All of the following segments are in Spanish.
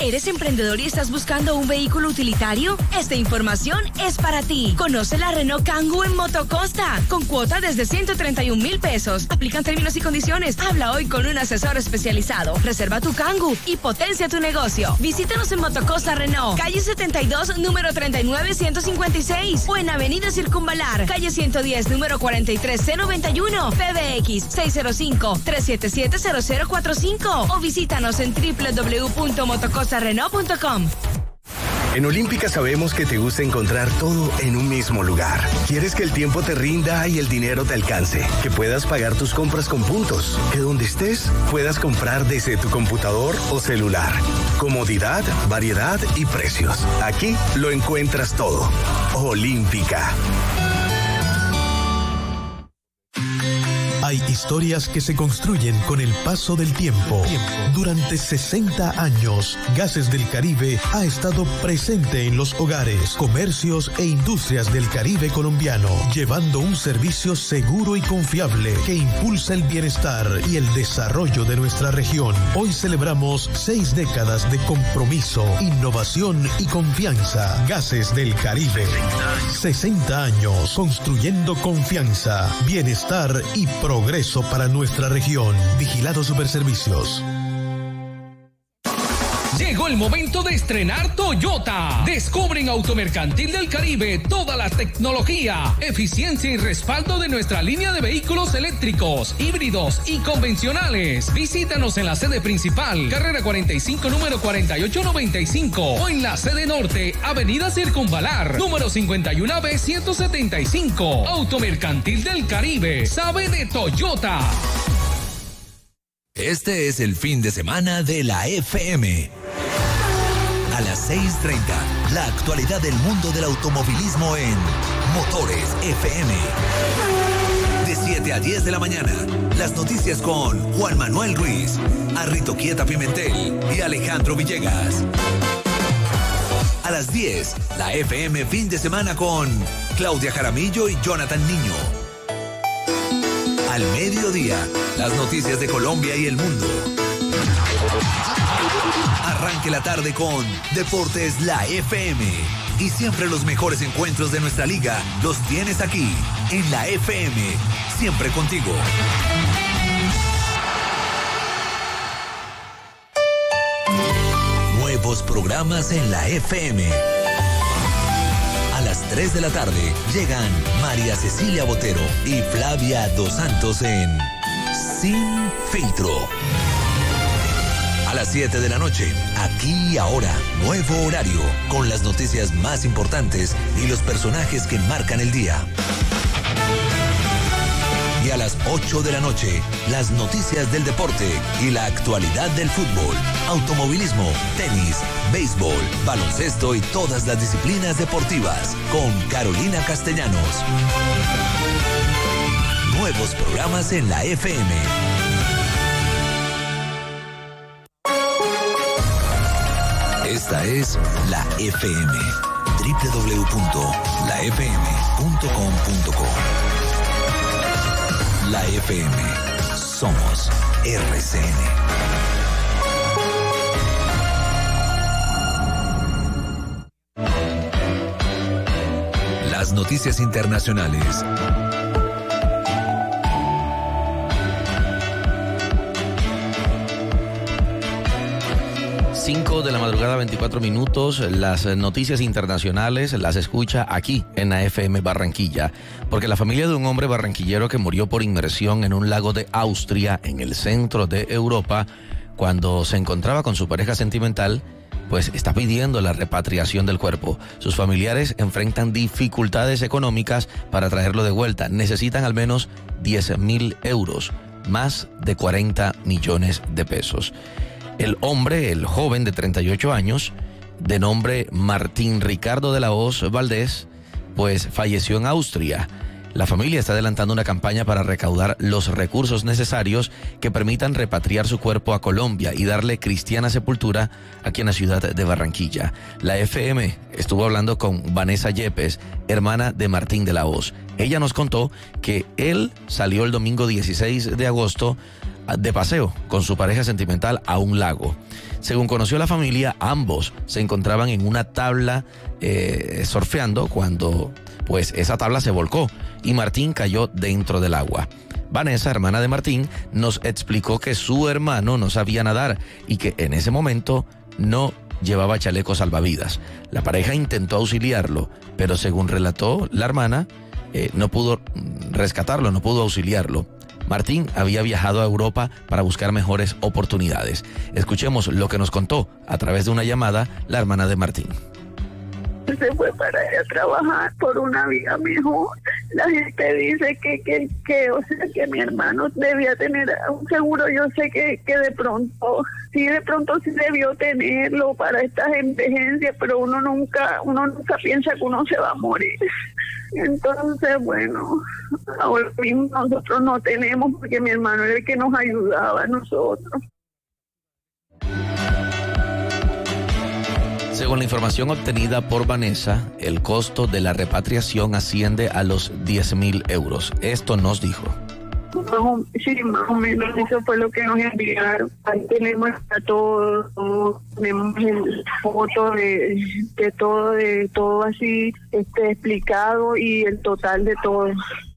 ¿Eres emprendedor y estás buscando un vehículo utilitario? Esta información es para ti. Conoce la Renault Kangoo en Motocosta, con cuota desde 131,000 pesos. Aplican términos y condiciones. Habla hoy con un asesor especializado. Reserva tu Kangoo y potencia tu negocio. Visítanos en Motocosta Renault, calle 72, número 39-156, o en Avenida Circunvalar, calle 110, número 43C91, PBX 605-377-0045, o visítanos en www.motocostarrenault.com. En Olímpica sabemos que te gusta encontrar todo en un mismo lugar. Quieres que el tiempo te rinda y el dinero te alcance, que puedas pagar tus compras con puntos, que donde estés puedas comprar desde tu computador o celular. Comodidad, variedad y precios. Aquí lo encuentras todo. Olímpica. Hay historias que se construyen con el paso del tiempo. Durante 60 años, Gases del Caribe ha estado presente en los hogares, comercios e industrias del Caribe colombiano, llevando un servicio seguro y confiable que impulsa el bienestar y el desarrollo de nuestra región. Hoy celebramos 6 décadas de compromiso, innovación y confianza. Gases del Caribe. 60 años construyendo confianza, bienestar y progreso para nuestra región. Vigilado Superservicios. Llegó el momento de estrenar Toyota. Descubre en Automercantil del Caribe toda la tecnología, eficiencia y respaldo de nuestra línea de vehículos eléctricos, híbridos y convencionales. Visítanos en la sede principal, carrera 45, número 4895, o en la sede norte, avenida Circunvalar, número 51B175. Automercantil del Caribe, sabe de Toyota. Este es el fin de semana de la FM. A las 6:30, la actualidad del mundo del automovilismo en Motores FM. De 7 a 10 de la mañana, las noticias con Juan Manuel Ruiz, Arrito Quieta Pimentel y Alejandro Villegas. A las 10, la FM fin de semana con Claudia Jaramillo y Jonathan Niño. Al mediodía, las noticias de Colombia y el mundo. Arranque la tarde con Deportes La FM. Y siempre los mejores encuentros de nuestra liga los tienes aquí, en la FM. Siempre contigo. Nuevos programas en la FM. A las 3 de la tarde llegan María Cecilia Botero y Flavia Dos Santos en Sin Filtro. A las 7 de la noche, Aquí y Ahora, nuevo horario, con las noticias más importantes y los personajes que marcan el día. Y a las 8 de la noche, las noticias del deporte y la actualidad del fútbol, automovilismo, tenis, béisbol, baloncesto y todas las disciplinas deportivas, con Carolina Castellanos. Nuevos programas en la FM. Esta es la FM. www.lafm.com.co. La FM. Somos RCN. Las noticias internacionales. 5 de la madrugada, 24 minutos. Las noticias internacionales las escucha aquí en la FM Barranquilla, porque la familia de un hombre barranquillero que murió por inmersión en un lago de Austria, en el centro de Europa, cuando se encontraba con su pareja sentimental, pues está pidiendo la repatriación del cuerpo. Sus familiares enfrentan dificultades económicas para traerlo de vuelta. Necesitan al menos 10.000 euros, más de 40 millones de pesos. El hombre, el joven de 38 años, de nombre Martín Ricardo de la Hoz Valdés, pues falleció en Austria. La familia está adelantando una campaña para recaudar los recursos necesarios que permitan repatriar su cuerpo a Colombia y darle cristiana sepultura aquí en la ciudad de Barranquilla. La FM estuvo hablando con Vanessa Yepes, hermana de Martín de la Hoz. Ella nos contó que él salió el domingo 16 de agosto de paseo con su pareja sentimental a un lago. Según conoció la familia, ambos se encontraban en una tabla surfeando cuando pues esa tabla se volcó y Martín cayó dentro del agua. Vanessa, hermana de Martín, nos explicó que su hermano no sabía nadar y que en ese momento no llevaba chaleco salvavidas. La pareja intentó auxiliarlo, pero según relató la hermana, no pudo rescatarlo, no pudo auxiliarlo. Martín había viajado a Europa para buscar mejores oportunidades. Escuchemos lo que nos contó a través de una llamada la hermana de Martín. Se fue para ir a trabajar por una vida mejor. La gente dice que mi hermano debía tener un seguro. Yo sé que de pronto sí debió tenerlo para estas emergencias, pero uno nunca piensa que uno se va a morir. Entonces, bueno, ahora mismo nosotros no tenemos porque mi hermano era el que nos ayudaba a nosotros. Según la información obtenida por Vanessa, el costo de la repatriación asciende a los 10,000 euros. Esto nos dijo. Sí, más o menos eso fue lo que nos enviaron. Ahí tenemos todo, tenemos foto de todo así explicado y el total de todo.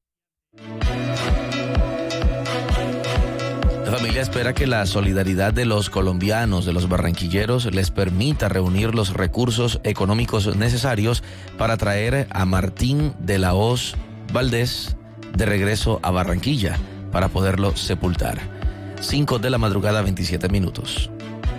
La familia espera que la solidaridad de los colombianos, de los barranquilleros, les permita reunir los recursos económicos necesarios para traer a Martín de la Hoz Valdés de regreso a Barranquilla para poderlo sepultar. 5 de la madrugada, 27 minutos.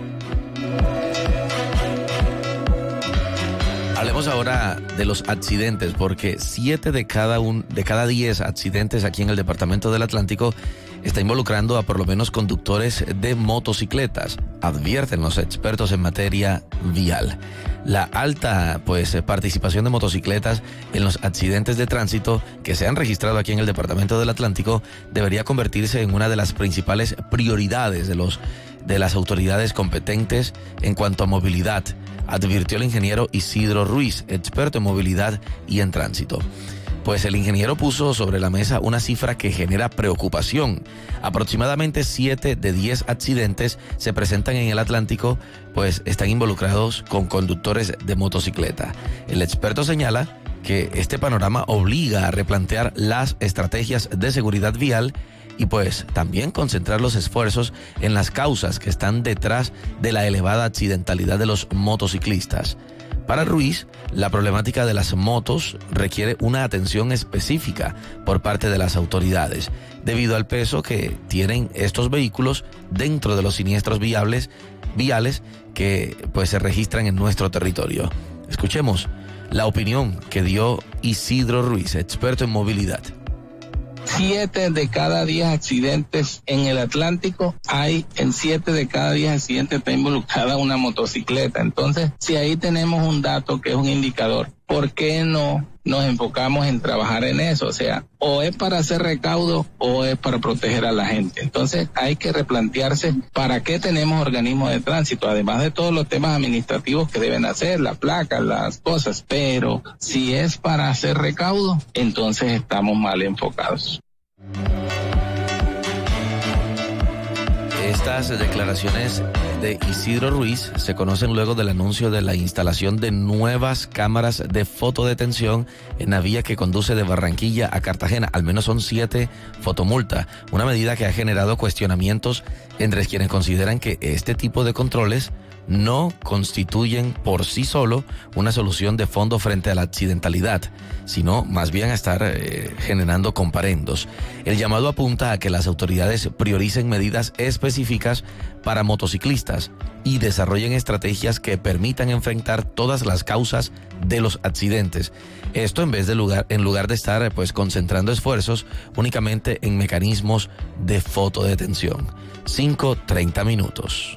Hablemos ahora de los accidentes, porque 7 de cada 10 accidentes aquí en el departamento del Atlántico está involucrando a por lo menos conductores de motocicletas, advierten los expertos en materia vial. La alta participación de motocicletas en los accidentes de tránsito que se han registrado aquí en el departamento del Atlántico debería convertirse en una de las principales prioridades de las autoridades competentes en cuanto a movilidad, advirtió el ingeniero Isidro Ruiz, experto en movilidad y en tránsito. Pues el ingeniero puso sobre la mesa una cifra que genera preocupación. Aproximadamente 7 de 10 accidentes se presentan en el Atlántico, pues están involucrados con conductores de motocicleta. El experto señala que este panorama obliga a replantear las estrategias de seguridad vial y pues también concentrar los esfuerzos en las causas que están detrás de la elevada accidentalidad de los motociclistas. Para Ruiz, la problemática de las motos requiere una atención específica por parte de las autoridades, debido al peso que tienen estos vehículos dentro de los siniestros viales que se registran en nuestro territorio. Escuchemos la opinión que dio Isidro Ruiz, experto en movilidad. 7 de cada 10 accidentes en el Atlántico, en 7 de cada 10 accidentes está involucrada una motocicleta. Entonces, si ahí tenemos un dato que es un indicador, ¿por qué no nos enfocamos en trabajar en eso? O sea, o es para hacer recaudo o es para proteger a la gente. Entonces, hay que replantearse para qué tenemos organismos de tránsito, además de todos los temas administrativos que deben hacer, la placa, las cosas. Pero si es para hacer recaudo, entonces estamos mal enfocados. Estas declaraciones de Isidro Ruiz se conocen luego del anuncio de la instalación de nuevas cámaras de fotodetención en la vía que conduce de Barranquilla a Cartagena. Al menos son 7 fotomultas, una medida que ha generado cuestionamientos entre quienes consideran que este tipo de controles no constituyen por sí solo una solución de fondo frente a la accidentalidad, sino más bien a estar generando comparendos. El llamado apunta a que las autoridades prioricen medidas específicas para motociclistas y desarrollen estrategias que permitan enfrentar todas las causas de los accidentes. Esto en lugar de estar concentrando esfuerzos únicamente en mecanismos de fotodetención. 5:30 minutos.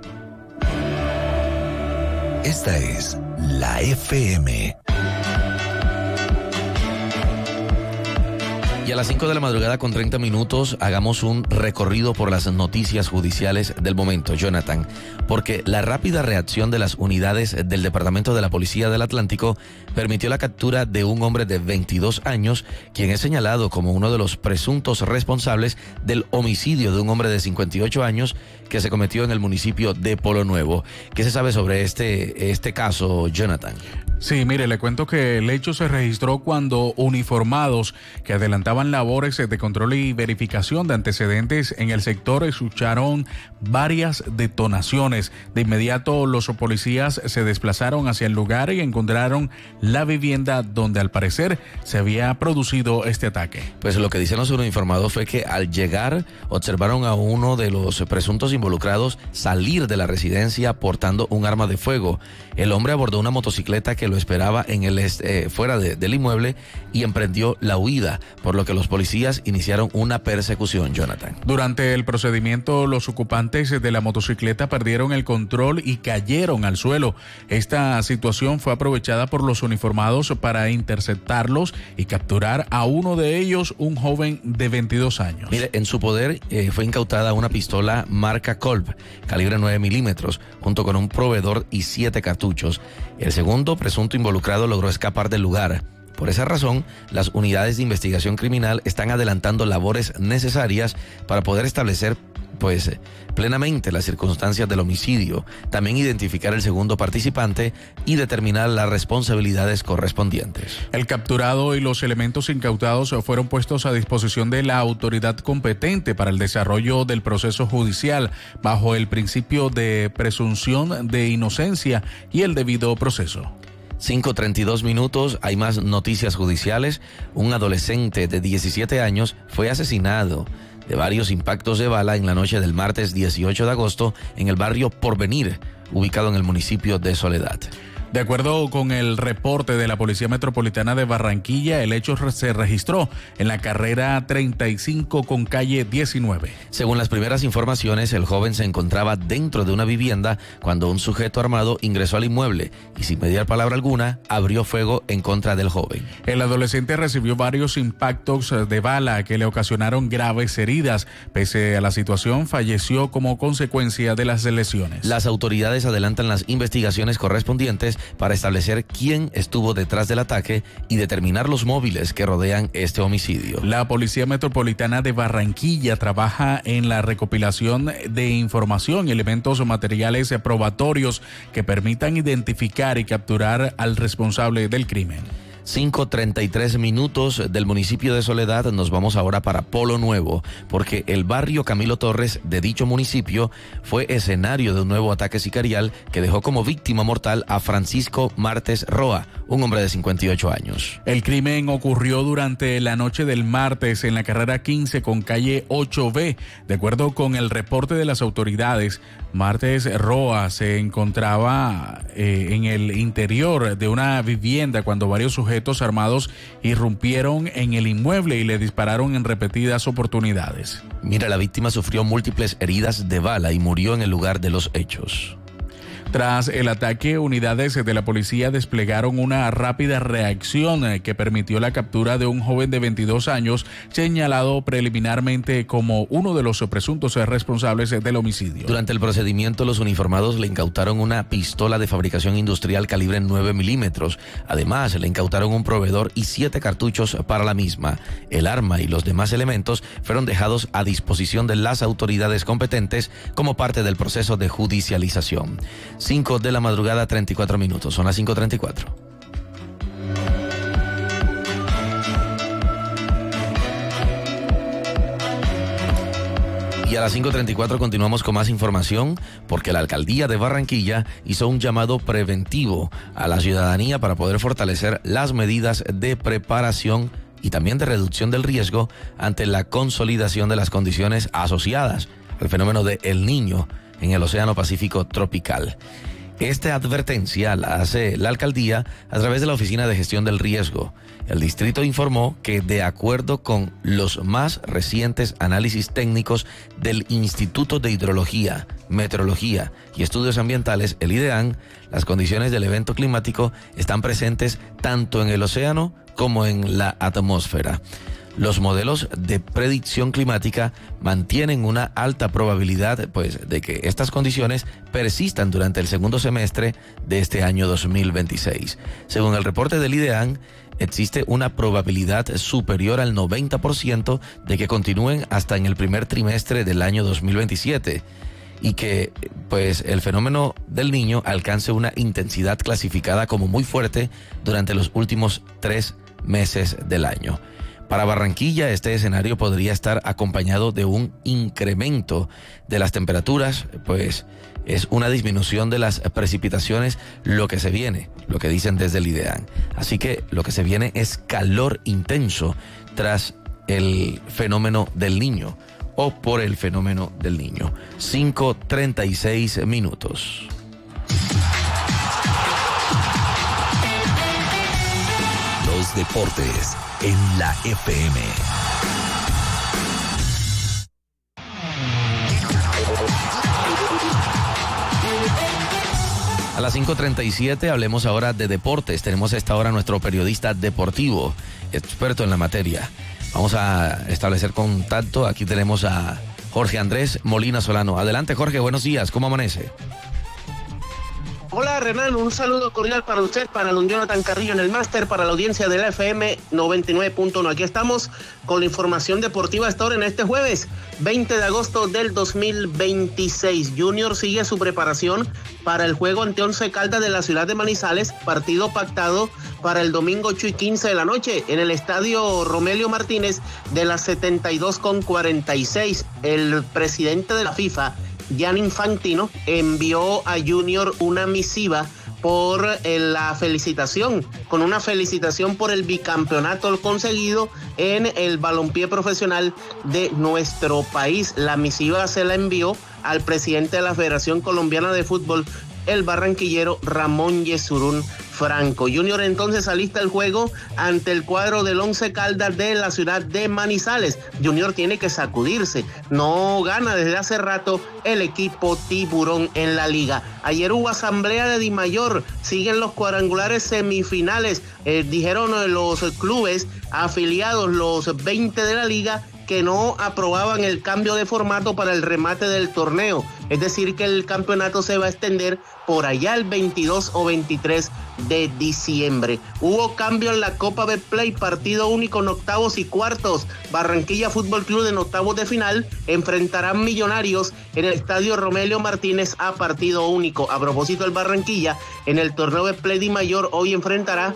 Esta es la FM. Y a las 5 de la madrugada con 30 minutos hagamos un recorrido por las noticias judiciales del momento, Jonathan, porque la rápida reacción de las unidades del Departamento de la Policía del Atlántico permitió la captura de un hombre de 22 años, quien es señalado como uno de los presuntos responsables del homicidio de un hombre de 58 años que se cometió en el municipio de Polo Nuevo. ¿Qué se sabe sobre este caso, Jonathan? Sí, mire, le cuento que el hecho se registró cuando uniformados que adelantaban labores de control y verificación de antecedentes en el sector escucharon varias detonaciones. De inmediato los policías se desplazaron hacia el lugar y encontraron la vivienda donde al parecer se había producido este ataque. Pues lo que dicen los uniformados fue que al llegar observaron a uno de los presuntos involucrados salir de la residencia portando un arma de fuego. El hombre abordó una motocicleta que lo esperaba en fuera del inmueble y emprendió la huida, por lo que los policías iniciaron una persecución, Jonathan. Durante el procedimiento, los ocupantes de la motocicleta perdieron el control y cayeron al suelo. Esta situación fue aprovechada por los uniformados para interceptarlos y capturar a uno de ellos, un joven de 22 años. Mire, en su poder fue incautada una pistola marca Colt, calibre 9 milímetros, junto con un proveedor y 7 cartuchos. El segundo presunto involucrado logró escapar del lugar. Por esa razón, las unidades de investigación criminal están adelantando labores necesarias para poder establecer plenamente las circunstancias del homicidio, también identificar el segundo participante y determinar las responsabilidades correspondientes. El capturado y los elementos incautados fueron puestos a disposición de la autoridad competente para el desarrollo del proceso judicial bajo el principio de presunción de inocencia y el debido proceso. 5:32 minutos, hay más noticias judiciales. Un adolescente de 17 años fue asesinado de varios impactos de bala en la noche del martes 18 de agosto en el barrio Porvenir, ubicado en el municipio de Soledad. De acuerdo con el reporte de la Policía Metropolitana de Barranquilla, el hecho se registró en la carrera 35 con calle 19. Según las primeras informaciones, el joven se encontraba dentro de una vivienda cuando un sujeto armado ingresó al inmueble y sin mediar palabra alguna, abrió fuego en contra del joven. El adolescente recibió varios impactos de bala que le ocasionaron graves heridas. Pese a la situación, falleció como consecuencia de las lesiones. Las autoridades adelantan las investigaciones correspondientes para establecer quién estuvo detrás del ataque y determinar los móviles que rodean este homicidio. La Policía Metropolitana de Barranquilla trabaja en la recopilación de información y elementos materiales probatorios que permitan identificar y capturar al responsable del crimen. 5:33 minutos del municipio de Soledad, nos vamos ahora para Polo Nuevo, porque el barrio Camilo Torres de dicho municipio fue escenario de un nuevo ataque sicarial que dejó como víctima mortal a Francisco Martes Roa, un hombre de 58 años. El crimen ocurrió durante la noche del martes en la carrera 15 con calle 8B. De acuerdo con el reporte de las autoridades, Martes Roa se encontraba en el interior de una vivienda cuando varios sujetos armados irrumpieron en el inmueble y le dispararon en repetidas oportunidades. Mira, la víctima sufrió múltiples heridas de bala y murió en el lugar de los hechos. Tras el ataque, unidades de la policía desplegaron una rápida reacción que permitió la captura de un joven de 22 años, señalado preliminarmente como uno de los presuntos responsables del homicidio. Durante el procedimiento, los uniformados le incautaron una pistola de fabricación industrial calibre 9 milímetros. Además, le incautaron un proveedor y 7 cartuchos para la misma. El arma y los demás elementos fueron dejados a disposición de las autoridades competentes como parte del proceso de judicialización. 5 de la madrugada, 34 minutos. Son las 5:34. Y a las 5:34 continuamos con más información porque la alcaldía de Barranquilla hizo un llamado preventivo a la ciudadanía para poder fortalecer las medidas de preparación y también de reducción del riesgo ante la consolidación de las condiciones asociadas al fenómeno de El Niño en el Océano Pacífico tropical. Esta advertencia la hace la alcaldía a través de la Oficina de Gestión del Riesgo. El distrito informó que, de acuerdo con los más recientes análisis técnicos del Instituto de Hidrología, Meteorología y Estudios Ambientales, el IDEAM, las condiciones del evento climático están presentes tanto en el océano como en la atmósfera. los modelos de predicción climática mantienen una alta probabilidad pues, de que estas condiciones persistan durante el segundo semestre de este año 2026. Según el reporte del IDEAN, existe una probabilidad superior al 90% de que continúen hasta en el primer trimestre del año 2027 y que pues el fenómeno del Niño alcance una intensidad clasificada como muy fuerte durante los últimos 3 meses del año. Para Barranquilla, este escenario podría estar acompañado de un incremento de las temperaturas, pues es una disminución de las precipitaciones lo que se viene, lo que dicen desde el IDEAN. Así que lo que se viene es calor intenso tras el fenómeno del Niño o por el fenómeno del Niño. 5:36 minutos. Los deportes en la FM. A las 5:37 hablemos ahora de deportes. Tenemos a esta hora nuestro periodista deportivo, experto en la materia. Vamos a establecer contacto. Aquí tenemos a Jorge Andrés Molina Solano. Adelante, Jorge, buenos días. ¿Cómo amanece? Hola, Renan, un saludo cordial para usted, para don Jonathan Carrillo en el máster, para la audiencia de la FM 99.1. Aquí estamos con la información deportiva hasta ahora en este jueves, 20 de agosto del 2026. Junior sigue su preparación para el juego ante Once Caldas de la ciudad de Manizales, partido pactado para el domingo 8:15 de la noche en el estadio Romelio Martínez de las 72:46. El presidente de la FIFA, Gianni Infantino, envió a Junior una misiva por la felicitación, con una felicitación por el bicampeonato conseguido en el balompié profesional de nuestro país. La misiva se la envió al presidente de la Federación Colombiana de Fútbol, el barranquillero Ramón Yesurún Franco. Junior entonces alista el juego ante el cuadro del Once Caldas de la ciudad de Manizales. Junior tiene que sacudirse, no gana desde hace rato el equipo tiburón en la liga. Ayer hubo asamblea de Dimayor, siguen los cuadrangulares semifinales, dijeron los clubes afiliados, los 20 de la liga, que no aprobaban el cambio de formato para el remate del torneo. Es decir, que el campeonato se va a extender por allá el 22 o 23 de diciembre. Hubo cambio en la Copa Betplay, partido único en octavos y cuartos. Barranquilla Fútbol Club en octavos de final enfrentarán Millonarios en el estadio Romelio Martínez a partido único. A propósito, el Barranquilla en el torneo Betplay Dimayor hoy enfrentará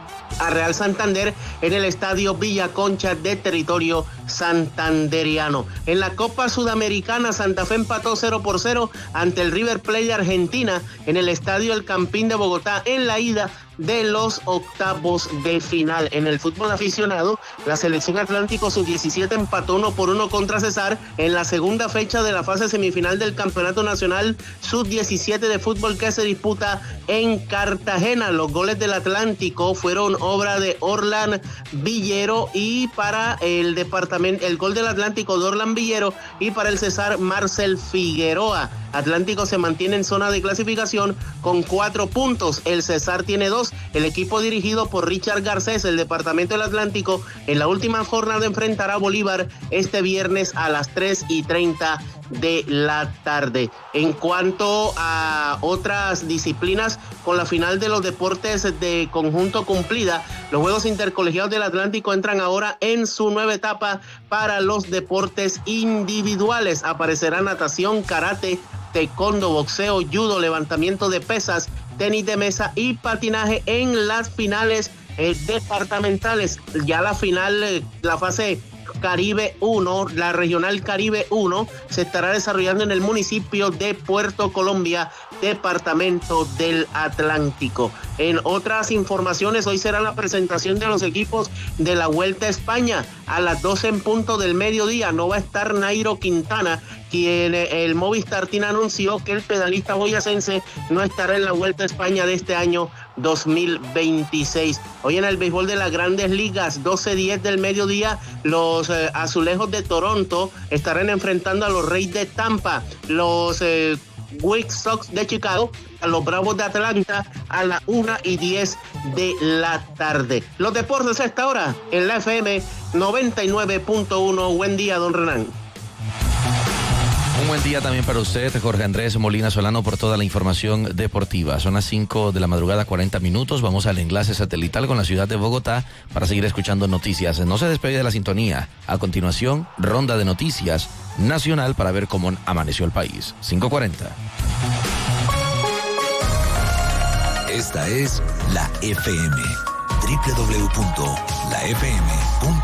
a Real Santander en el estadio Villa Concha de territorio santanderiano. En la Copa Sudamericana, Santa Fe empató 0-0 ante el River Plate de Argentina en el estadio El Campín de Bogotá en la ida de los octavos de final. En el fútbol aficionado, la selección Atlántico Sub-17 empató 1-1 contra Cesar en la segunda fecha de la fase semifinal del Campeonato Nacional Sub-17 de fútbol que se disputa en Cartagena. Los goles del Atlántico fueron obra de Orlan Villero y para el gol del Atlántico de Orlan Villero y para el Cesar Marcel Figueroa. Atlántico se mantiene en zona de clasificación con 4 puntos. El Cesar tiene 2. El equipo dirigido por Richard Garcés, el departamento del Atlántico, en la última jornada enfrentará a Bolívar este viernes a las 3:30 de la tarde. En cuanto a otras disciplinas, con la final de los deportes de conjunto cumplida, los Juegos Intercolegiados del Atlántico entran ahora en su nueva etapa para los deportes individuales. Aparecerá natación, karate, taekwondo, boxeo, judo, levantamiento de pesas, tenis de mesa y patinaje en las finales departamentales. Ya la final, la fase Caribe 1, la regional Caribe 1, se estará desarrollando en el municipio de Puerto Colombia, departamento del Atlántico. En otras informaciones, hoy será la presentación de los equipos de la Vuelta a España a las 12 en punto del mediodía. No va a estar Nairo Quintana, quien el Movistar Team anunció que el pedalista boyacense no estará en la Vuelta a España de este año 2026. Hoy en el béisbol de las Grandes Ligas, 12:10 del mediodía, los Azulejos de Toronto estarán enfrentando a los Reyes de Tampa. Los White Sox de Chicago a los Bravos de Atlanta a las 1:10 de la tarde. Los deportes a esta hora en la FM 99.1. Buen día, don Renan. Un buen día también para usted, Jorge Andrés Molina Solano, por toda la información deportiva. Son las 5 de la madrugada, 40 minutos. Vamos al enlace satelital con la ciudad de Bogotá para seguir escuchando noticias. No se despegue de la sintonía. A continuación, ronda de noticias nacional para ver cómo amaneció el país. 5:40. Esta es la FM. www.lafm.com